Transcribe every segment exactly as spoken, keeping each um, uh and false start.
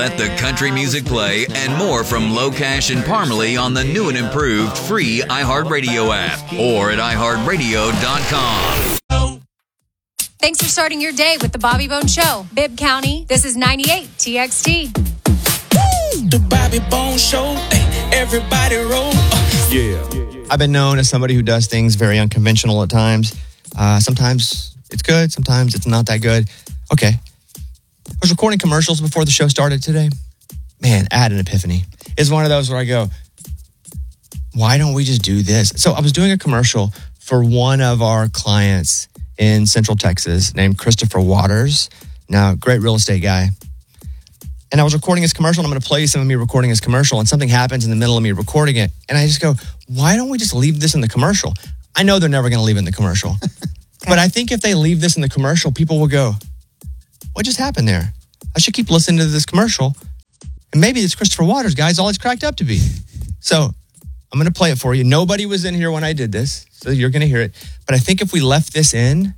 Let the country music play and more from Locash and Parmalee on the new and improved free iHeartRadio app or at i heart radio dot com. Thanks for starting your day with the Bobby Bones Show. Bibb County, this is ninety-eight T X T. The Bobby Bones Show, everybody roll. Yeah. I've been known as somebody who does things very unconventional at times. Uh, sometimes it's good, sometimes it's not that good. Okay. I was recording commercials before the show started today. Man, I had an epiphany. It's one of those where I go, why don't we just do this? So I was doing a commercial for one of our clients in Central Texas named Christopher Waters. Now, great real estate guy. And I was recording his commercial, and I'm going to play you some of me recording his commercial, and something happens in the middle of me recording it. And I just go, why don't we just leave this in the commercial? I know they're never going to leave it in the commercial. Okay. But I think if they leave this in the commercial, people will go, what just happened there? I should keep listening to this commercial. And maybe this Christopher Waters guy is all it's cracked up to be. So I'm going to play it for you. Nobody was in here when I did this, so you're going to hear it. But I think if we left this in,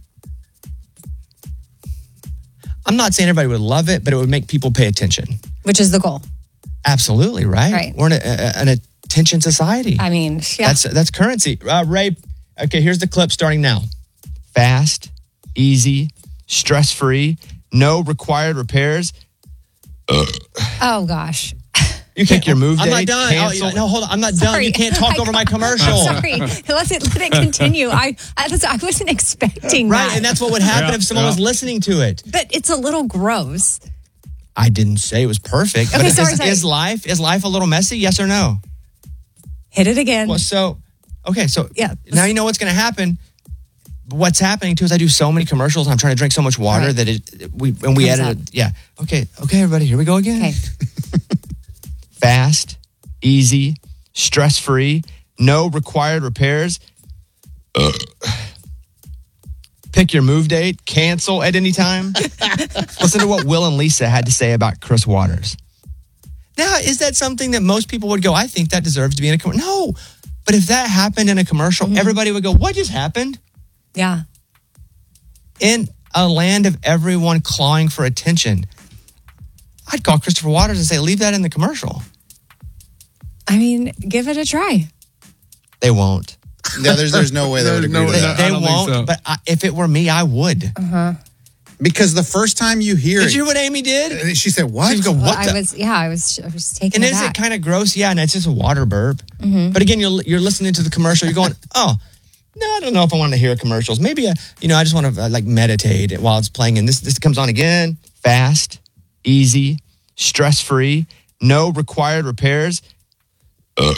I'm not saying everybody would love it, but it would make people pay attention. Which is the goal. Absolutely, right? Right. We're in a, a, an attention society. I mean, yeah. That's, that's currency. Uh, Ray, okay, here's the clip starting now. Fast, easy, stress-free, no required repairs. Ugh. Oh, gosh. You pick your move I'm date. not done. Cancel. Oh, no, hold on. I'm not Sorry. done. You can't talk I over my got- commercial. Sorry. Let it, let it continue. I, I, was, I wasn't expecting Right, that. and that's what would happen Yeah, if someone yeah. was listening to it. But it's a little gross. I didn't say it was perfect. Okay, but sorry, is, sorry. is life is life a little messy? Yes or no? Hit it again. Well, so okay, so Yeah. now you know what's going to happen. What's happening too is I do so many commercials. I'm trying to drink so much water Right. that it we and we Comes edit out. it. Yeah. Okay. Okay, everybody, here we go again. Okay. Fast, easy, stress-free, no required repairs. Ugh. Pick your move date, cancel at any time. Listen to what Will and Lisa had to say about Chris Waters. Now, is that something that most people would go, I think that deserves to be in a commercial? No. But if that happened in a commercial, Mm-hmm. everybody would go, what just happened? Yeah. In a land of everyone clawing for attention, I'd call Christopher Waters and say, leave that in the commercial. I mean, give it a try. They won't. Yeah, there's there's no way they would There's agree no to way that. They I don't think won't. so. But I, if it were me, I would. Because the first time you hear Did it, you hear what Amy did? and she said, what? She go, Well, what I the? was, yeah, I was, I was taken And is it aback. kind of gross? Yeah, and it's just a water burp. But again, you're you're listening to the commercial. You're going, oh, no, I don't know if I want to hear commercials. Maybe, uh, you know, I just want to uh, like meditate while it's playing. And this this comes on again. Fast, easy, stress-free, no required repairs. Ugh.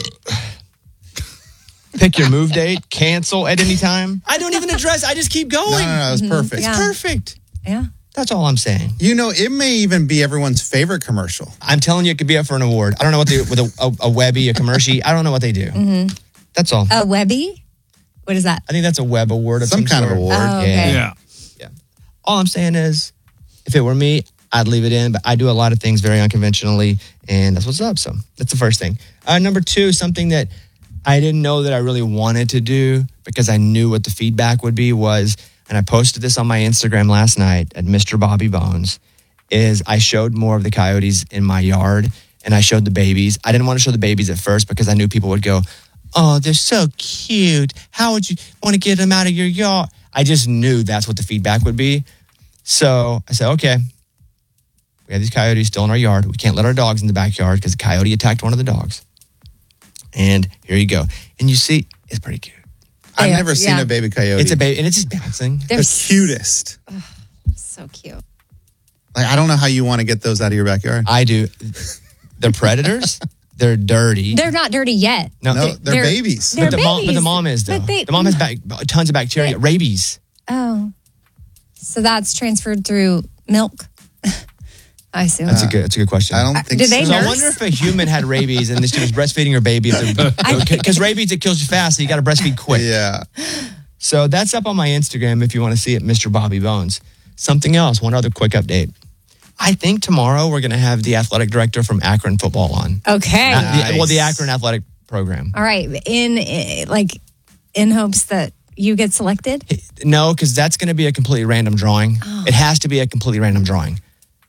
Pick your move date, cancel at any time. I don't even address. I just keep going. No, no, no, it was perfect. Yeah. Perfect. Yeah. That's all I'm saying. You know, it may even be everyone's favorite commercial. I'm telling you, it could be up for an award. I don't know what they with a, a, a Webby, a commercial. I don't know what they do. That's all. A Webby? What is that? I think that's a Web award of Some some, kind of sort. award. Oh, okay. Yeah. All I'm saying is, if it were me, I'd leave it in. But I do a lot of things very unconventionally, and that's what's up. So that's the first thing. Uh, number two, something that I didn't know that I really wanted to do because I knew what the feedback would be was, and I posted this on my Instagram last night at Mister Bobby Bones, is I showed more of the coyotes in my yard, and I showed the babies. I didn't want to show the babies at first because I knew people would go, oh, they're so cute. How would you want to get them out of your yard? I just knew that's what the feedback would be. So I said, okay, we have these coyotes still in our yard. We can't let our dogs in the backyard because a coyote attacked one of the dogs. And here you go. And you see, it's pretty cute. I've Yeah, never seen yeah. a baby coyote. It's a baby, and it's just bouncing. They're the cutest. so cute. Like, I don't know how you want to get those out of your backyard. I do. They're predators. They're dirty. They're not dirty yet. No, they're, they're- babies. they're- but, the mom, but the babies. mom is, though. But they- the mom has bac- tons of bacteria. They- Rabies. Oh. So that's transferred through milk? I assume. That's a good. That's a good question. I don't think Did they so. So I nurse? wonder if a human had rabies and she was breastfeeding her baby. Because rabies, it kills you fast, so you got to breastfeed quick. Yeah. So that's up on my Instagram if you want to see it, Mister Bobby Bones. Something else, one other quick update. I think tomorrow we're going to have the athletic director from Akron football on. Okay. Uh, the- Nice. well, the Akron athletic program. All right. In, eh, like, in hopes that you get selected? No, because that's going to be a completely random drawing. It has to be a completely random drawing.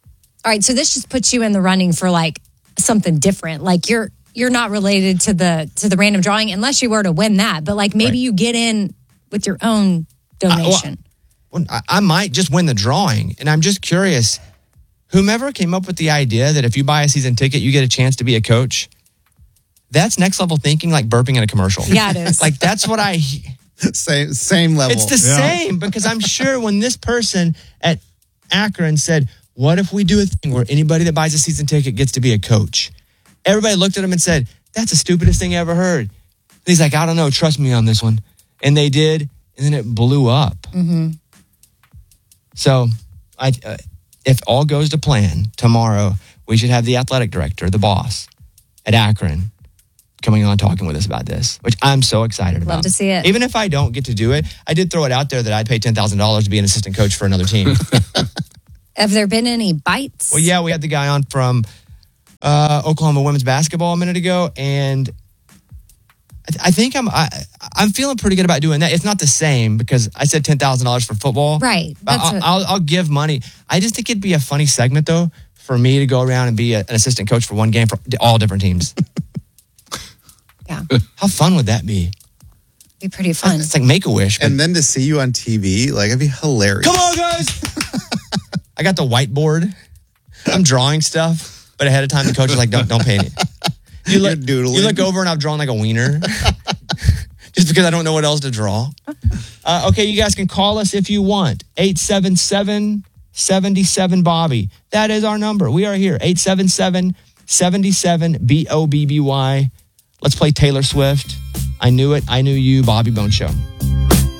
All right, so this just puts you in the running for like something different. Like you're you're not related to the to the random drawing unless you were to win that. But like maybe Right. you get in with your own donation. Well, I, I might just win the drawing. And I'm just curious, whomever came up with the idea that if you buy a season ticket, you get a chance to be a coach, that's next level thinking, like burping in a commercial. Yeah, it is. Like that's what I... Same same level. It's the same because I'm sure when this person at Akron said, what if we do a thing where anybody that buys a season ticket gets to be a coach? Everybody looked at him and said, that's the stupidest thing I ever heard. And he's like, I don't know, trust me on this one. And they did, and then it blew up. Mm-hmm. So I, uh, if all goes to plan, tomorrow we should have the athletic director, the boss at Akron, coming on talking with us about this, which I'm so excited about. Love to see it. Even if I don't get to do it, I did throw it out there that I'd pay ten thousand dollars to be an assistant coach for another team. Have there been any bites? Well, yeah, we had the guy on from uh, Oklahoma women's basketball a minute ago, and I, th- I think I'm I, I'm feeling pretty good about doing that. It's not the same because I said ten thousand dollars for football. Right. But That's I'll, what- I'll, I'll give money. I just think it'd be a funny segment, though, for me to go around and be a, an assistant coach for one game for all different teams. Yeah. How fun would that be? Be pretty fun. It's like Make-A-Wish. But And then to see you on T V, like it'd be hilarious. come on, guys! I got the whiteboard. I'm drawing stuff, but ahead of time the coach is like, "Don't, don't pay me." You look, You're doodling. you look over and I've drawn like a wiener, just because I don't know what else to draw. Uh, okay, you guys can call us if you want. eight seven seven, seven seven, Bobby. That is our number. We are here. eight seven seven, seven seven, B O B B Y. Let's play Taylor Swift. I Knew It, I Knew You, Bobby Bone Show.